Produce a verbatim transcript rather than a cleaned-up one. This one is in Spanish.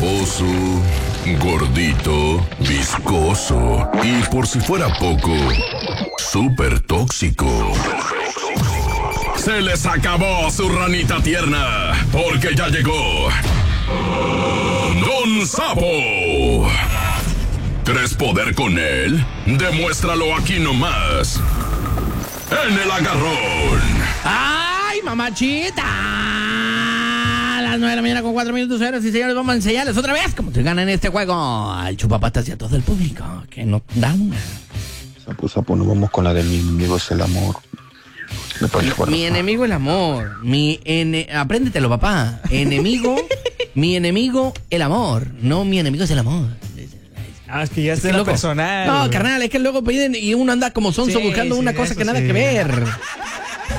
baboso, gordito, viscoso y por si fuera poco, súper tóxico. Se les acabó su ranita tierna, porque ya llegó Don Sapo. ¿Crees poder con él? Demuéstralo aquí nomás, en El Agarrón. ¡Ay, mamachita! A las nueve de la mañana con cuatro minutos, señoras y señores, vamos a enseñarles otra vez cómo se gana en este juego al chupapatas y a todo el público que nos da una. Sapo, sapo, nos vamos con la de mi enemigo es el amor. Me parece bueno. Mi enemigo el amor. Mi ene... Apréndetelo, papá. Enemigo, mi enemigo el amor. No, mi enemigo es el amor. Ah, es que ya es de que lo loco. personal. No, carnal, es que luego piden y uno anda como sonso Sí, buscando sí, una cosa eso que nada sí. que ver.